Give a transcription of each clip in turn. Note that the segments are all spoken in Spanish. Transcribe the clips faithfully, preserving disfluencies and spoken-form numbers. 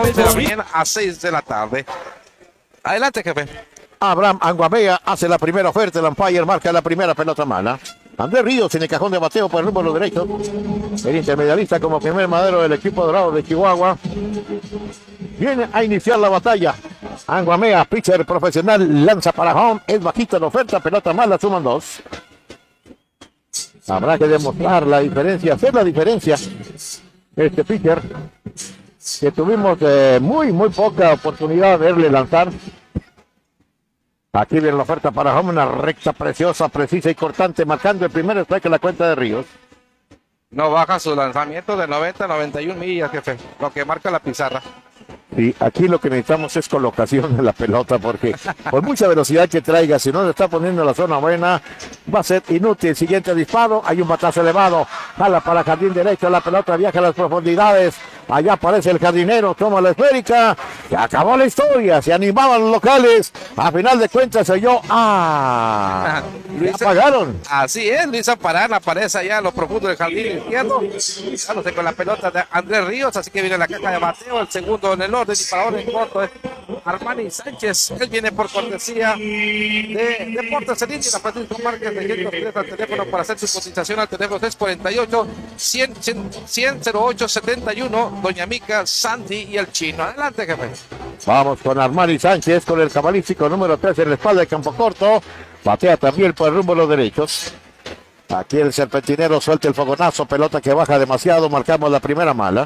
seis de la mañana a seis de la tarde. Adelante, jefe. Abraham Anguamea hace la primera oferta, el umpire marca la primera pelota mala. Andrés Ríos en el cajón de bateo por el número derecho. El intermedialista como primer madero del equipo dorado de Chihuahua. Viene a iniciar la batalla. Anguamea, pitcher profesional, lanza para home. Es bajita la oferta, pelota mala, suman dos. Habrá que demostrar la diferencia, hacer la diferencia. Este pitcher, que tuvimos eh, muy, muy poca oportunidad de verle lanzar. Aquí viene la oferta para home, una recta preciosa, precisa y cortante, marcando el primer strike en la cuenta de Ríos. No baja su lanzamiento de noventa a noventa y una millas, jefe, lo que marca la pizarra. Sí, aquí lo que necesitamos es colocación de la pelota, porque por mucha velocidad que traiga, si no le está poniendo en la zona buena, va a ser inútil. Siguiente disparo, hay un batazo elevado, jala para jardín derecho, la pelota viaja a las profundidades, allá aparece el jardinero, toma la esférica, y acabó la historia, se animaban los locales, a final de cuentas se oyó, ¡ah! Luis, apagaron. Así es, Luis Amparán aparece allá en lo profundo del jardín izquierdo, dándose con la pelota de Andrés Ríos, así que viene la caja de bateo, el segundo en el orden, disparador en corto es Armani Sánchez, él viene por cortesía de Deportes en India, Francisco Márquez de ciento tres al teléfono para hacer su cotización al teléfono tres cuarenta y ocho, cien, cero ocho, setenta y uno, Doña Mica, Sandy y el Chino. Adelante, jefe. Vamos con Armani Sánchez, con el cabalístico número tres en la espalda de campo corto, batea también por el rumbo de los derechos. Aquí el serpentinero suelta el fogonazo, pelota que baja demasiado, marcamos la primera mala.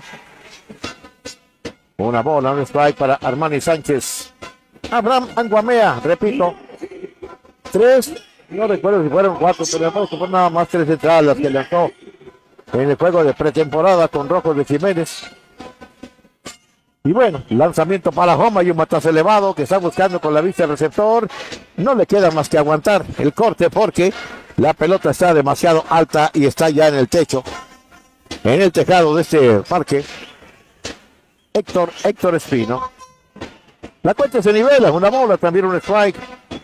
Una bola, un strike para Armani Sánchez. Abraham Anguamea, repito, tres, no recuerdo si fueron cuatro, pero además fueron nada más tres entradas las que lanzó en el juego de pretemporada con Rojos de Jiménez. Y bueno, lanzamiento para home y un batazo elevado que está buscando con la vista el receptor. No le queda más que aguantar el corte porque la pelota está demasiado alta y está ya en el techo, en el tejado de este parque. Héctor, Héctor Espino. La cuenta se nivela, una bola, también un strike.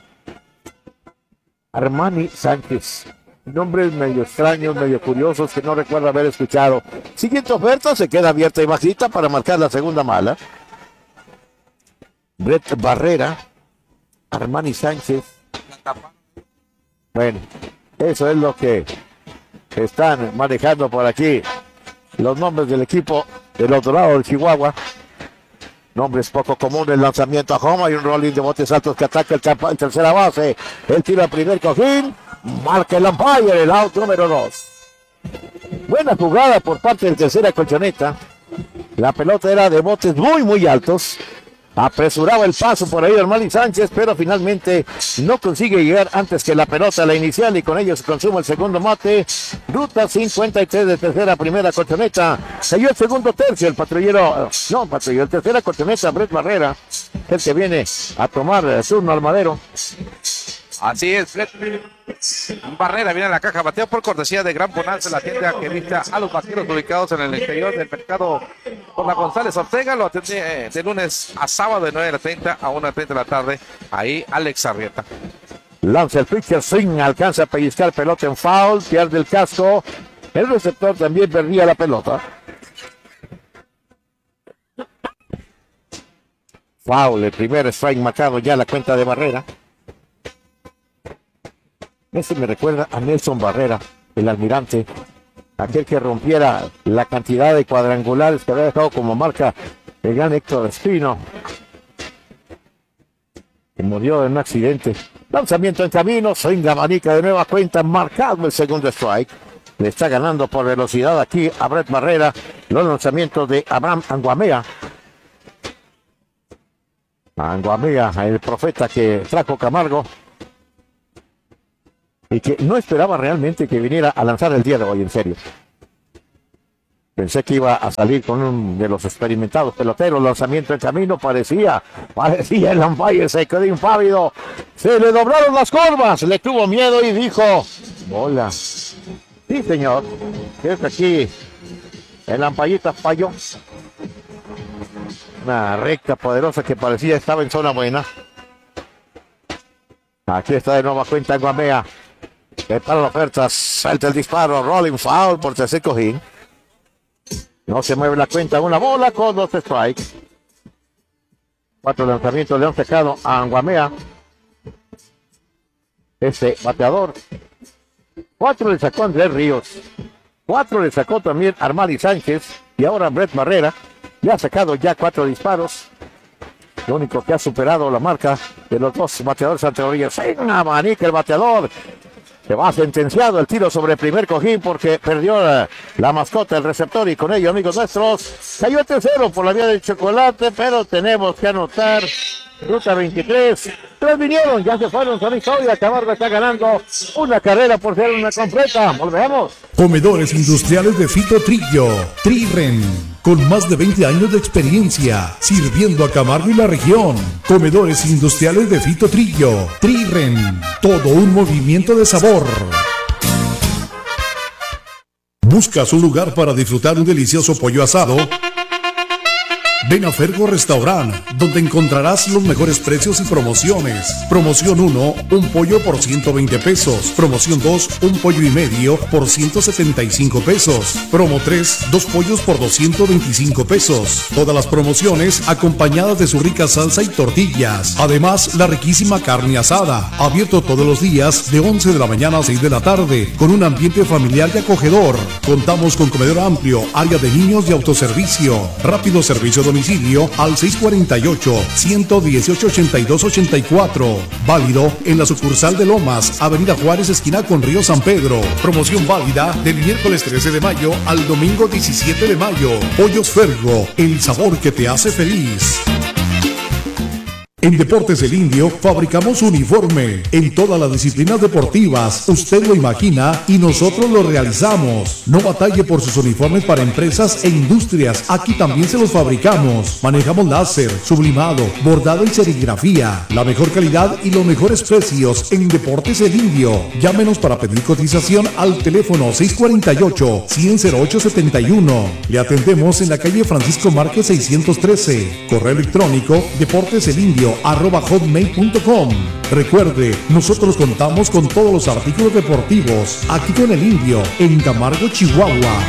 Armani Sánchez. Nombres medio extraños, medio curiosos que no recuerdo haber escuchado. Siguiente oferta, se queda abierta y bajita para marcar la segunda mala. Brett Barrera. Armani Sánchez. Bueno, eso es lo que están manejando por aquí los nombres del equipo del otro lado del Chihuahua. Nombres poco comunes, lanzamiento a home, hay un rolling de botes altos que ataca el en tercera base, el tiro al primer cojín, marca el umpire, el out número dos. Buena jugada por parte del tercera colchoneta, la pelota era de botes muy muy altos, apresuraba el paso por ahí Armani Sánchez, pero finalmente no consigue llegar antes que la pelota, la inicial, y con ello se consume el segundo mate. Ruta cincuenta y tres de tercera, primera colchoneta. Cayó el segundo tercio, el patrullero, no, patrullero, el tercera colchoneta, Brett Barrera, el que viene a tomar el turno al madero. Así es, Brett Barrera viene a la caja, bateo por cortesía de Gran Bonanza, la tienda que vista a los vaqueros ubicados en el exterior del mercado por la González Ortega. Lo atiende eh, de lunes a sábado de nueve treinta a una treinta de la tarde. Ahí Alex Arrieta. Lanza el pitcher, swing, alcanza a pellizcar pelota en foul, pierde el casco. El receptor también perdía la pelota. Foul, el primer strike marcado ya la cuenta de Barrera. Ese me recuerda a Nelson Barrera, el almirante, aquel que rompiera la cantidad de cuadrangulares que había dejado como marca el gran Héctor Espino, que murió en un accidente. Lanzamiento en camino, swing abanica de nueva cuenta, marcado el segundo strike. Le está ganando por velocidad aquí a Brett Barrera. Los lanzamientos de Abraham Anguamea. Anguamea, el profeta que trajo Camargo, y que no esperaba realmente que viniera a lanzar el día de hoy, en serio. Pensé que iba a salir con un de los experimentados peloteros. Lanzamiento en camino, parecía, parecía el umpire, se quedó impávido. Se le doblaron las curvas, le tuvo miedo y dijo, bola. Sí, señor. Creo que aquí el umpire falló. Una recta poderosa que parecía estaba en zona buena. Aquí está de nueva cuenta Anguamea. Para la oferta, salta el disparo, rolling foul por tercer cojín. No se mueve la cuenta, una bola con dos strikes. Cuatro lanzamientos le han sacado a Anguamea. Este bateador. Cuatro le sacó Andrés Ríos. Cuatro le sacó también Armani Sánchez. Y ahora Brett Barrera. Le ha sacado ya cuatro disparos. Lo único que ha superado la marca de los dos bateadores anteriores. Sin abanica el bateador. Se va sentenciado el tiro sobre el primer cojín porque perdió la, la mascota, el receptor, y con ello, amigos nuestros, cayó el tercero por la vía del chocolate, pero tenemos que anotar. Ruta veintitrés, tres vinieron, ya se fueron, son historia. Camargo está ganando una carrera por ser una completa. Volvemos. Comedores Industriales de Fito Trillo, Triren, con más de veinte años de experiencia, sirviendo a Camargo y la región. Comedores Industriales de Fito Trillo, Triren, todo un movimiento de sabor. ¿Buscas un lugar para disfrutar un delicioso pollo asado? Ven a Fergo Restaurant, donde encontrarás los mejores precios y promociones. Promoción uno, un pollo por ciento veinte pesos. Promoción dos, un pollo y medio por ciento setenta y cinco pesos. Promo tres, dos pollos por doscientos veinticinco pesos. Todas las promociones acompañadas de su rica salsa y tortillas. Además, la riquísima carne asada. Abierto todos los días de once de la mañana a seis de la tarde, con un ambiente familiar y acogedor. Contamos con comedor amplio, área de niños y autoservicio. Rápido servicio domicilio al seis cuatro ocho, uno uno ocho, ocho dos ocho cuatro. Válido en la sucursal de Lomas, Avenida Juárez, esquina con Río San Pedro. Promoción válida del miércoles trece de mayo al domingo diecisiete de mayo. Pollos Fergo, el sabor que te hace feliz. En Deportes El Indio fabricamos uniforme en todas las disciplinas deportivas. Usted lo imagina y nosotros lo realizamos. No batalle por sus uniformes para empresas e industrias. Aquí también se los fabricamos. Manejamos láser, sublimado, bordado y serigrafía. La mejor calidad y los mejores precios en Deportes El Indio. Llámenos para pedir cotización al teléfono seis cuatro ocho, cien cero ocho setenta y uno. Le atendemos en la calle Francisco Márquez seiscientos trece. Correo electrónico deporteselindio arroba hotmail punto com. Recuerde, nosotros contamos con todos los artículos deportivos aquí con El Indio en Camargo, Chihuahua.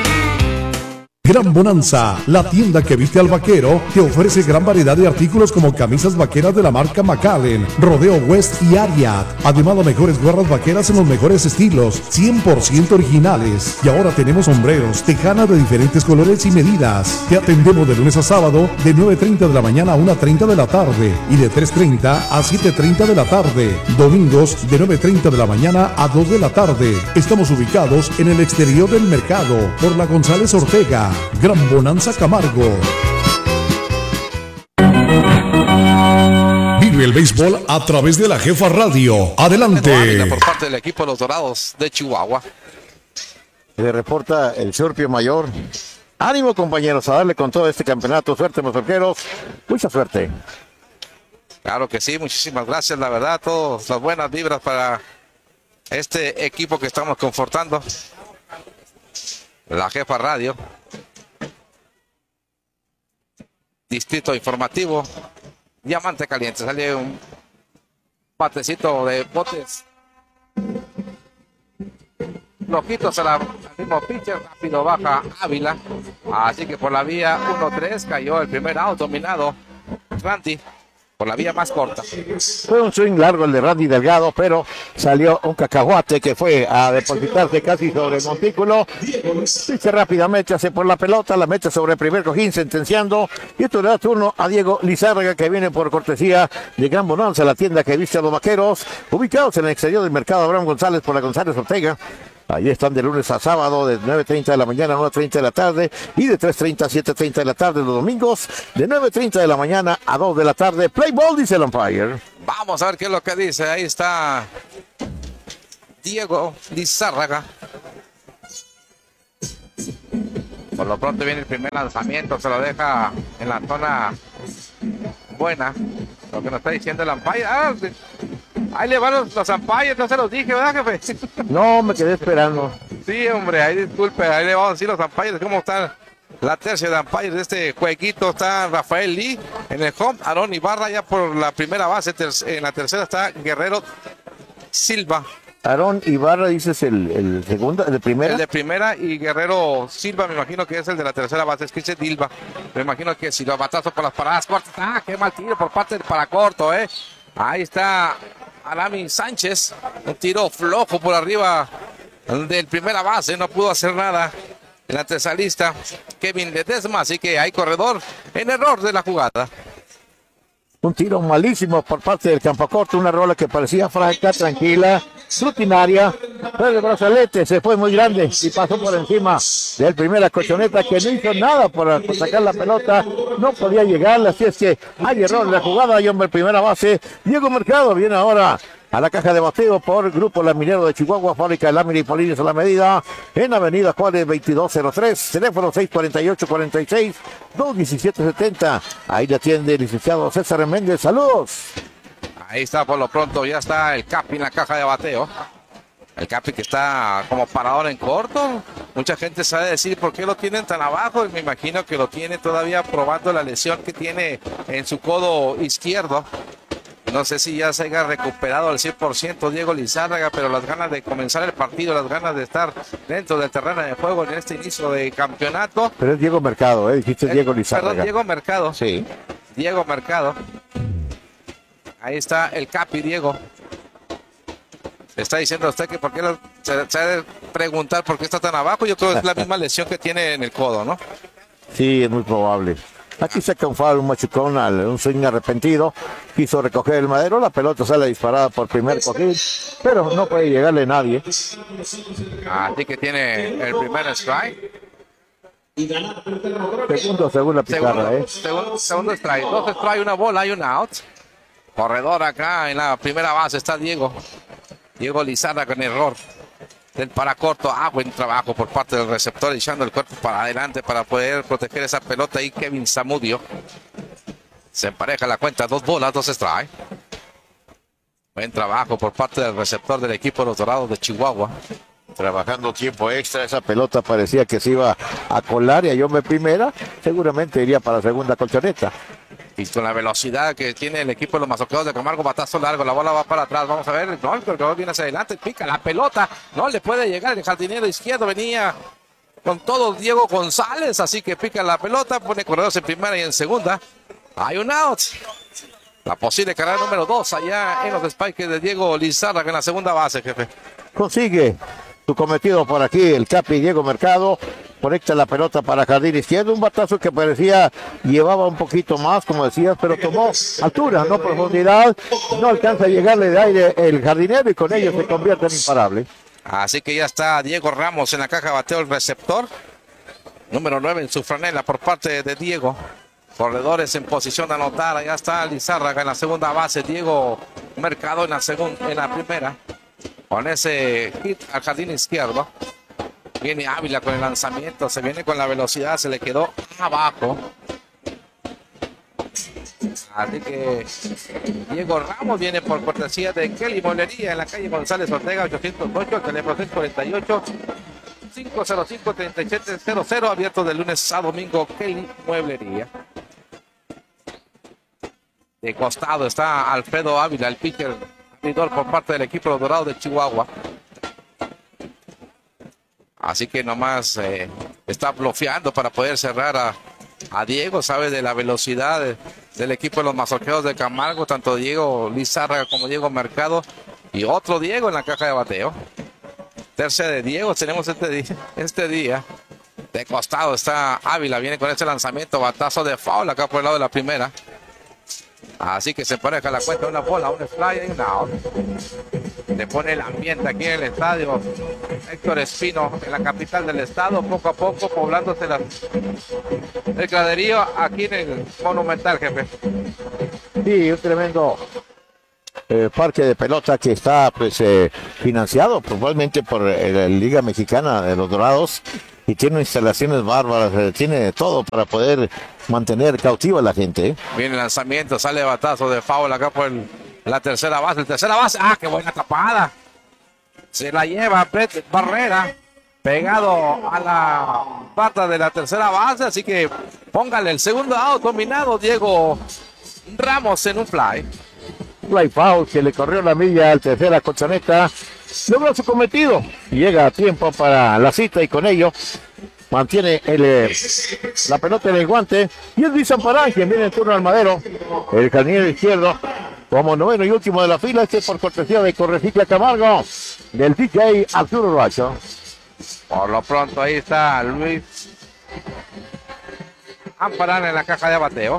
Gran Bonanza, la tienda que viste al vaquero, te ofrece gran variedad de artículos como camisas vaqueras de la marca McAllen, Rodeo West y Ariat. Además, las mejores gorras vaqueras en los mejores estilos, cien por ciento originales. Y ahora tenemos sombreros, tejanas de diferentes colores y medidas. Te atendemos de lunes a sábado de nueve treinta de la mañana a una treinta de la tarde y de tres treinta a siete treinta de la tarde. Domingos de nueve treinta de la mañana a dos de la tarde. Estamos ubicados en el exterior del mercado por la González Ortega. Gran Bonanza Camargo. Vive el béisbol a través de la Jefa Radio. Adelante. Por parte del equipo de los Dorados de Chihuahua. Le reporta el Surpio Mayor. Ánimo, compañeros, a darle con todo este campeonato. Suerte, mazorqueros. Mucha suerte. Claro que sí, muchísimas gracias, la verdad, todas las buenas vibras para este equipo que estamos confortando. La Jefa Radio. Distrito Informativo. Diamante Caliente. Sale un batecito de botes. Loquitos al mismo pitcher. Rápido baja Ávila. Así que por la vía uno tres cayó el primer out dominado. Randy. Por la vía más corta. Fue un swing largo el de Randy Delgado, pero salió un cacahuate que fue a depositarse casi sobre el montículo. Dice rápidamente, hace por la pelota, la mete sobre el primer cojín, sentenciando. Y esto le da turno a Diego Lizárraga, que viene por cortesía de Gran Bonanza, la tienda que viste a los vaqueros, ubicados en el exterior del mercado Abraham González por la González Ortega. Ahí están de lunes a sábado de nueve treinta de la mañana a una treinta de la tarde y de tres treinta a siete treinta de la tarde los domingos de nueve treinta de la mañana a dos de la tarde. Play ball, dice el umpire. Vamos a ver qué es lo que dice. Ahí está Diego Lizárraga. Por lo pronto viene el primer lanzamiento, se lo deja en la zona buena. Lo que nos está diciendo el umpire. Ah, ahí le van los, los umpires, no se los dije, ¿verdad, jefe? No, me quedé esperando. Sí, hombre, ahí disculpe, ahí le vamos a decir los umpires, cómo está la tercia de umpires de este jueguito. Está Rafael Lee en el home, Aarón Ibarra ya por la primera base, en la tercera está Guerrero Silva Aarón Ibarra, dices el, el segundo, el de primera. El de primera y Guerrero Silva, me imagino que es el de la tercera base, es que dice Dilba. Me imagino que si lo batazo por las paradas cortas. Ah, qué mal tiro por parte del paracorto, eh. Ahí está Alami Sánchez, un tiro flojo por arriba del primera base, no pudo hacer nada el antesalista Kevin Ledesma, así que hay corredor en error de la jugada. Un tiro malísimo por parte del campo corto, una rola que parecía franca, tranquila, rutinaria, pero el brazalete se fue muy grande y pasó por encima del primera colchoneta que no hizo nada por, por sacar la pelota, no podía llegar, así es que hay error en la jugada, hay hombre primera base, Diego Mercado viene ahora a la caja de bateo por Grupo Laminero de Chihuahua, fábrica de lámina y polines a la medida, en Avenida Juárez veintidós cero tres, teléfono seis cuatro ocho, cuatro seis, dos diecisiete setenta. Ahí le atiende el licenciado César Méndez. Saludos. Ahí está, por lo pronto ya está el Capi en la caja de bateo. El Capi que está como parador en corto. Mucha gente sabe decir por qué lo tienen tan abajo. Y me imagino que lo tiene todavía probando la lesión que tiene en su codo izquierdo. No sé si ya se haya recuperado al cien por ciento Diego Lizárraga, pero las ganas de comenzar el partido, las ganas de estar dentro del terreno de juego en este inicio de campeonato. Pero es Diego Mercado, ¿eh? Dijiste Eh, Diego Lizárraga. Perdón, Diego Mercado. Sí. Diego Mercado. Ahí está el Capi, Diego. Le está diciendo a usted que por qué lo, se, se ha de preguntar por qué está tan abajo. Yo creo que es la misma lesión que tiene en el codo, ¿no? Sí, es muy probable. Aquí saca un foul, un machucón, al- un swing arrepentido. Quiso recoger el madero, la pelota sale disparada por primer cojín, pero no puede llegarle nadie. Así que tiene el primer strike. Segundo, según la pizarra, Segundo, ¿eh? segundo, segundo strike. Dos strike, una bola y un out. Corredor acá en la primera base está Diego. Diego Lizarra con error del paracorto. Ah, buen trabajo por parte del receptor, echando el cuerpo para adelante para poder proteger esa pelota. Y Kevin Zamudio se empareja la cuenta. Dos bolas, dos strike. Buen trabajo por parte del receptor del equipo de los Dorados de Chihuahua. Trabajando tiempo extra, esa pelota parecía que se iba a colar y a Yombe primera, seguramente iría para la segunda colchoneta. Y con la velocidad que tiene el equipo de los mazoqueos de Camargo, batazo largo, la bola va para atrás, vamos a ver, no, el corredor viene hacia adelante, pica la pelota, no le puede llegar el jardinero izquierdo, venía con todo Diego González, así que pica la pelota, pone corredores en primera y en segunda, hay un out. La posible carrera número dos allá en los spikes de Diego Lizárraga en la segunda base, jefe. Consigue su cometido por aquí, el Capi Diego Mercado, conecta la pelota para jardín izquierdo, un batazo que parecía llevaba un poquito más, como decías, pero tomó altura, no profundidad, no alcanza a llegarle de aire el jardinero y con ello se convierte en imparable. Así que ya está Diego Ramos en la caja de bateo, el receptor. Número nueve en su franela por parte de Diego. Corredores en posición de anotar. Allá está Lizárraga en la segunda base. Diego Mercado en la, segunda, en la primera. Con ese hit al jardín izquierdo. Viene Ávila con el lanzamiento. Se viene con la velocidad. Se le quedó abajo. Así que Diego Ramos viene por cortesía de Kelly Molería en la calle González Ortega ochocientos ocho, teléfono seis cuatro ocho, cinco cero cinco, tres siete cero cero, abierto de lunes a domingo. Kelly Mueblería. De costado está Alfredo Ávila, el pitcher abridor por parte del equipo de los Dorados de Chihuahua. Así que nomás eh, está bloqueando para poder cerrar a, a Diego. Sabe de la velocidad de, del equipo de los mazoqueos de Camargo, tanto Diego Lizárraga como Diego Mercado. Y otro Diego en la caja de bateo. Tercia de Diego tenemos este día. Este día. De costado está Ávila, viene con este lanzamiento, batazo de foul acá por el lado de la primera. Así que se pareja la cuenta, una bola, un fly y un out. Le pone el ambiente aquí en el estadio Héctor Espino, en la capital del estado, poco a poco poblándose la, el graderío aquí en el Monumental, jefe. Sí, un tremendo eh, parque de pelota que está pues eh, financiado probablemente por eh, la Liga Mexicana de los Dorados y tiene instalaciones bárbaras, eh, tiene todo para poder mantener cautiva a la gente. ¿eh? Viene el lanzamiento, sale batazo de foul acá por el, la tercera base, el tercera base, ¡ah, qué buena tapada! Se la lleva Brett Barrera, pegado a la pata de la tercera base, así que póngale el segundo out dominado Diego Ramos en un fly. Fly foul que le corrió la milla al tercera colchoneta. logró su cometido. Llega a tiempo para la cita y con ello mantiene el, eh, la pelota en el guante. Y es Luis Amparán quien viene en turno al madero. El jardinero izquierdo como noveno y último de la fila. Este por cortesía de Correcicla Camargo del D J Arturo Roacho. Por lo pronto ahí está Luis Amparán en la caja de bateo.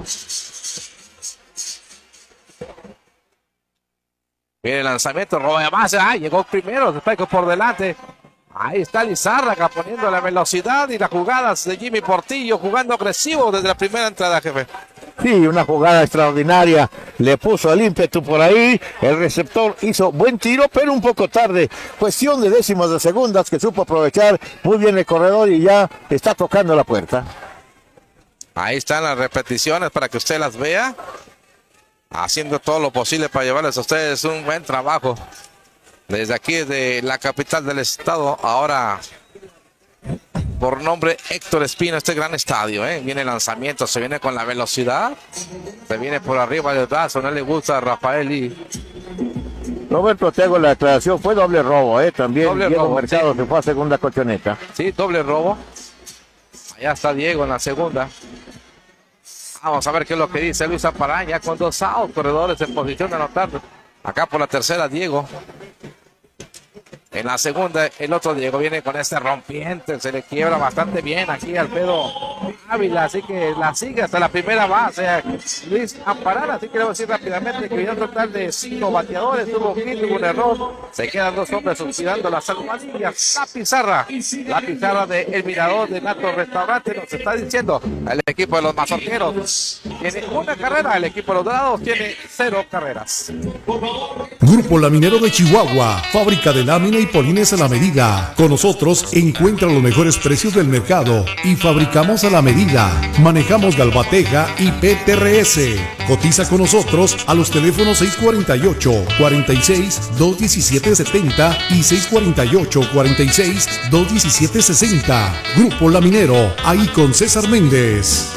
Viene el lanzamiento, roba de base. Ah, llegó primero, Spike por delante. Ahí está Lizárraga poniendo la velocidad y las jugadas de Jimmy Portillo jugando agresivo desde la primera entrada, jefe. Sí, una jugada extraordinaria. Le puso el ímpetu por ahí. El receptor hizo buen tiro, pero un poco tarde. Cuestión de décimas de segundas que supo aprovechar muy bien el corredor y ya está tocando la puerta. Ahí están las repeticiones para que usted las vea. Haciendo todo lo posible para llevarles a ustedes un buen trabajo. Desde aquí, desde la capital del estado, ahora por nombre Héctor Espino, este gran estadio, ¿eh? Viene el lanzamiento, se viene con la velocidad, se viene por arriba del brazo, no le gusta a Rafael y... Roberto, te hago la declaración, fue doble robo, ¿eh? También doble Diego robo, Mercado sí. Se fue a segunda colchoneta. Sí, doble robo. Allá está Diego en la segunda. Vamos a ver qué es lo que dice Luis Amparán, ya con dos outs, corredores en posición de anotar. Acá por la tercera, Diego. En la segunda, el otro Diego viene con este rompiente. Se le quiebra bastante bien aquí al Alfredo Ávila. Así que la sigue hasta la primera base. Luis Amparán. Así que le voy a decir rápidamente que viene un total de cinco bateadores. Tuvo un hit, tuvo un error. Se quedan dos hombres suicidando las almohadillas. La pizarra. La pizarra de El Mirador de Nato Restaurante nos está diciendo el equipo de los mazorqueros tiene una carrera. El equipo de los Dorados tiene cero carreras. Grupo Laminero de Chihuahua, fábrica de lámina y polines a la medida. Con nosotros encuentra los mejores precios del mercado y fabricamos a la medida. Manejamos Galvateja y P T R S. Cotiza con nosotros a los teléfonos seis cuarenta y ocho, cuarenta y seis, dos diecisiete setenta y seis cuarenta y ocho, cuarenta y seis, dos diecisiete sesenta. Grupo Laminero, ahí con César Méndez.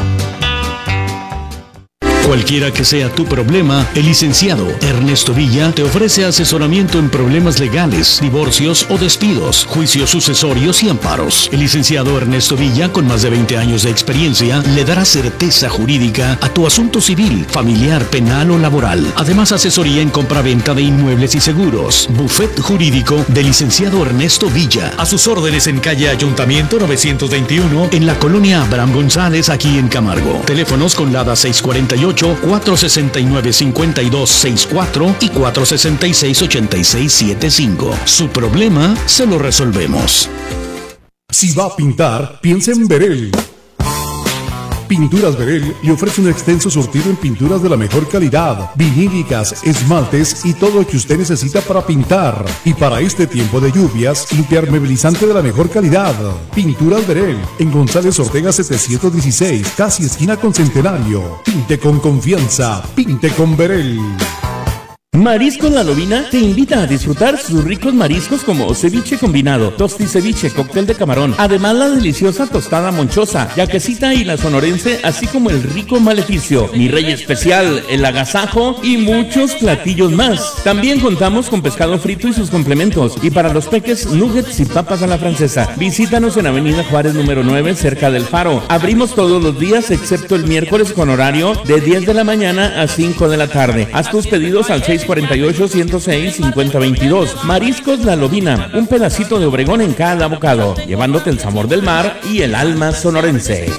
Cualquiera que sea tu problema, el licenciado Ernesto Villa te ofrece asesoramiento en problemas legales, divorcios o despidos, juicios sucesorios y amparos. El licenciado Ernesto Villa, con más de veinte años de experiencia, le dará certeza jurídica a tu asunto civil, familiar, penal o laboral. Además, asesoría en compraventa de inmuebles y seguros. Bufet jurídico del licenciado Ernesto Villa. A sus órdenes en calle Ayuntamiento novecientos veintiuno, en la colonia Abraham González, aquí en Camargo. Teléfonos con Lada seis cuarenta y ocho, cuatro sesenta y nueve, cincuenta y dos sesenta y cuatro y cuatro sesenta y seis, ochenta y seis setenta y cinco. Su problema se lo resolvemos. Si va a pintar, piensa en Berel. Pinturas Berel le ofrece un extenso surtido en pinturas de la mejor calidad, vinílicas, esmaltes y todo lo que usted necesita para pintar. Y para este tiempo de lluvias, impermeabilizante de la mejor calidad. Pinturas Berel, en González Ortega setecientos dieciséis, casi esquina con Centenario. Pinte con confianza, pinte con Berel. Mariscos La Lobina te invita a disfrutar sus ricos mariscos como ceviche combinado, tosti ceviche, cóctel de camarón, además la deliciosa tostada monchosa, yaquecita y la sonorense, así como el rico maleficio, mi rey especial, el agasajo y muchos platillos más. También contamos con pescado frito y sus complementos, y para los peques, nuggets y papas a la francesa. Visítanos en Avenida Juárez número nueve, cerca del Faro. Abrimos todos los días excepto el miércoles con horario de diez de la mañana a cinco de la tarde. Haz tus pedidos al seis cuarenta y ocho, ciento seis, cincuenta veintidós. Mariscos La Lobina, un pedacito de Obregón en cada bocado, llevándote el sabor del mar y el alma sonorense.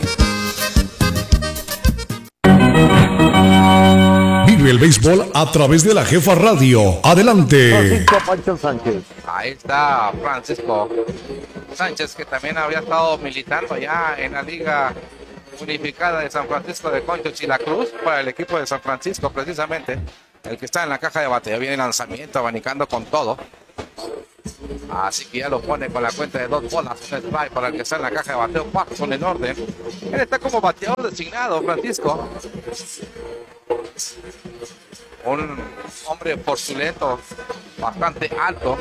Vive el béisbol a través de la Jefa Radio. Adelante. Francisco Pancho Sánchez. Ahí está Francisco Sánchez, que también había estado militando ya en la Liga Unificada de San Francisco de Conchos y la Cruz para el equipo de San Francisco, precisamente. El que está en la caja de bateo, viene el lanzamiento, abanicando con todo. Así que ya lo pone con la cuenta de dos bolas, un strike para el que está en la caja de bateo, Watson en orden. Él está como bateador designado, Francisco. Un hombre portulento, bastante alto.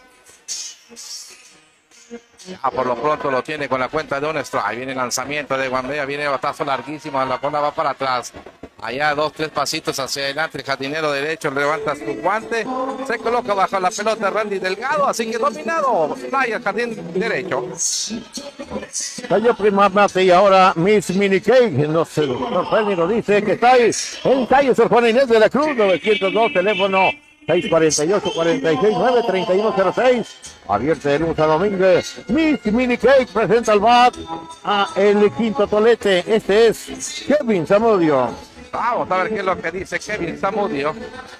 Ya por lo pronto lo tiene con la cuenta de un strike. Viene el lanzamiento de Guambea, viene el batazo larguísimo, la bola va para atrás. Allá dos, tres pasitos hacia adelante, el jardinero derecho levanta su guante, se coloca bajo la pelota Randy Delgado, así que dominado, playa el jardín derecho. Cayó primamente y ahora Miss Mini Cake nos sorprende y nos dice que está ahí en calle Sor Juana Inés de la Cruz, novecientos dos, teléfono seis cuatro ocho, cuatro seis nueve, tres uno cero seis. Abierta de lunes a domingo. Miss Mini Cake presenta al bat a el quinto tolete. Este es Kevin Zamudio. Vamos a ver qué es lo que dice Kevin Zamudio.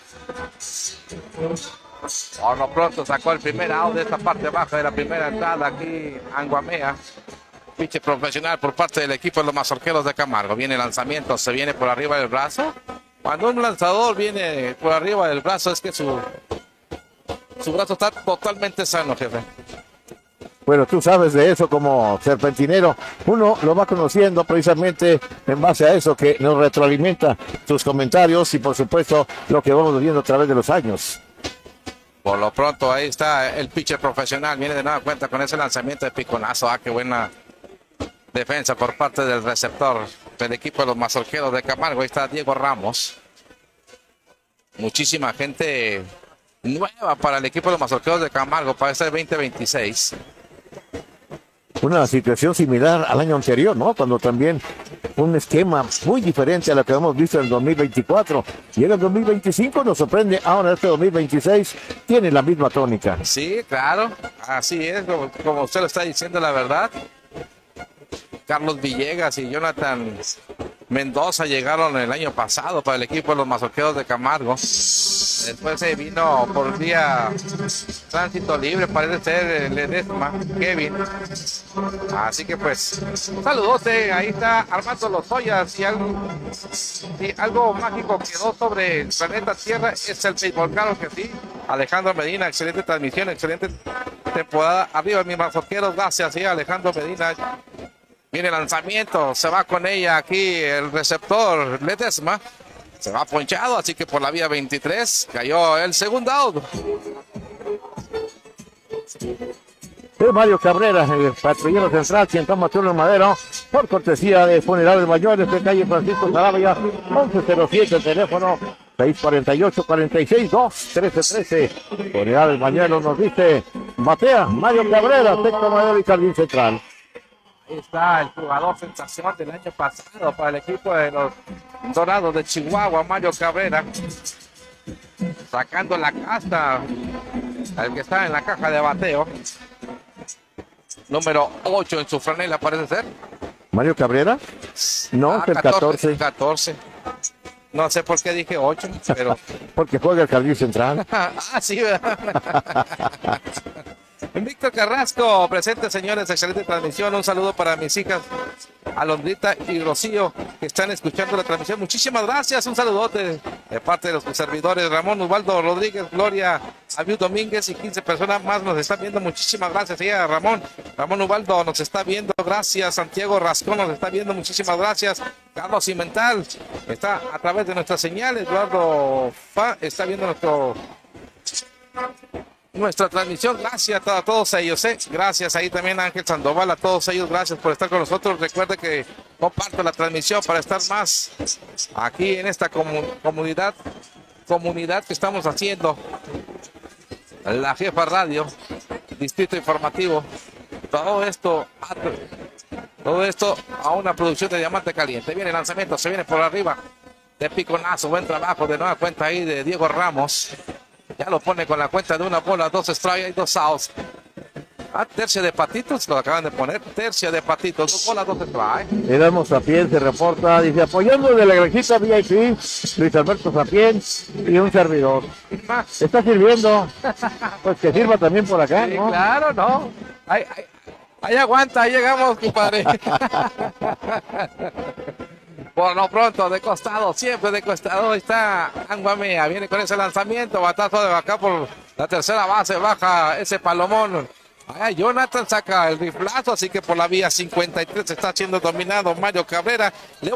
Por lo pronto sacó el primer out de esta parte baja de la primera entrada aquí Anguamea. Piche profesional por parte del equipo de los Mazorqueros de Camargo. Viene el lanzamiento, se viene por arriba del brazo. Cuando un lanzador viene por arriba del brazo es que su, su brazo está totalmente sano, jefe. Bueno, tú sabes de eso como serpentinero. Uno lo va conociendo precisamente en base a eso que nos retroalimenta tus comentarios y por supuesto lo que vamos viendo a través de los años. Por lo pronto ahí está el pitcher profesional. Viene de nueva cuenta con ese lanzamiento de piconazo. Ah, qué buena defensa por parte del receptor del equipo de los Mazorqueros de Camargo. Ahí está Diego Ramos. Muchísima gente nueva para el equipo de los Mazorqueros de Camargo para este veinte veintiséis. Una situación similar al año anterior, ¿no? Cuando también un esquema muy diferente a lo que hemos visto en el dos mil veinticuatro. Y en el dos mil veinticinco nos sorprende, ahora este dos mil veintiséis tiene la misma tónica. Sí, claro, así es, como, como usted lo está diciendo, la verdad. Carlos Villegas y Jonathan Mendoza llegaron el año pasado para el equipo de los Mazorqueros de Camargo. Después se vino por día tránsito libre, parece ser el Ledesma, Kevin. Así que pues, un saludote, ahí está Armando Lozoya. Si algo, si algo mágico quedó sobre el planeta Tierra es el béisbol, claro que sí. Alejandro Medina, excelente transmisión, excelente temporada. Arriba mis Mazorqueros, gracias, sí, Alejandro Medina. Viene el lanzamiento, se va con ella aquí el receptor Ledesma. Se va ponchado, así que por la vía veintitrés cayó el segundo out. Es Mario Cabrera, el patrullero central, quien toma turno en Madero, por cortesía de Funerales Mayores de calle Francisco Sarabia, once cero siete, teléfono seis cuatro ocho, cuatro seis dos, trece trece. Funerales Mayores nos dice, batea Mario Cabrera, sexto Madero y jardín central. Ahí está el jugador sensación del año pasado para el equipo de los Dorados de Chihuahua, Mario Cabrera. Sacando la casta al que está en la caja de bateo. Número ocho en su franela parece ser. ¿Mario Cabrera? No, ah, el catorce. catorce. No sé por qué dije ocho, pero... Porque juega el jardín central. ah, sí, ¿verdad? Víctor Carrasco, presente señores, excelente transmisión. Un saludo para mis hijas Alondrita y Rocío que están escuchando la transmisión. Muchísimas gracias, un saludote de parte de los servidores Ramón Ubaldo Rodríguez, Gloria Abiu Domínguez y quince personas más nos están viendo. Muchísimas gracias, sí, a Ramón. Ramón Ubaldo nos está viendo, gracias. Santiago Rascón nos está viendo, muchísimas gracias. Carlos Cimental está a través de nuestra señal. Eduardo Fa está viendo nuestro... nuestra transmisión, gracias a todos ellos, ¿eh? Gracias ahí también a Ángel Sandoval, a todos ellos, gracias por estar con nosotros. Recuerde que comparto la transmisión para estar más aquí en esta comu comunidad, comunidad que estamos haciendo. La Jefa Radio, Distrito Informativo, todo esto, todo esto a una producción de Diamante Caliente. Viene el lanzamiento, se viene por arriba de piconazo, buen trabajo de nueva cuenta ahí de Diego Ramos. Ya lo pone con la cuenta de una bola, dos strikes y dos outs. Ah, tercia de patitos, lo acaban de poner. Tercia de patitos, dos bolas, dos strikes. Erasmo Sapién se reporta, dice, apoyando de la granjita V I P, Luis Alberto Sapién y un servidor. ¿Está sirviendo? Pues que sirva también por acá, sí, ¿no? Claro, no. Ahí, ahí, ahí aguanta, ahí llegamos, compadre. Por lo pronto, de costado, siempre de costado está Anguamea. Viene con ese lanzamiento, batazo de acá por la tercera base, baja ese palomón. Allá Jonathan saca el riflazo, así que por la vía cincuenta y tres está siendo dominado Mario Cabrera. Le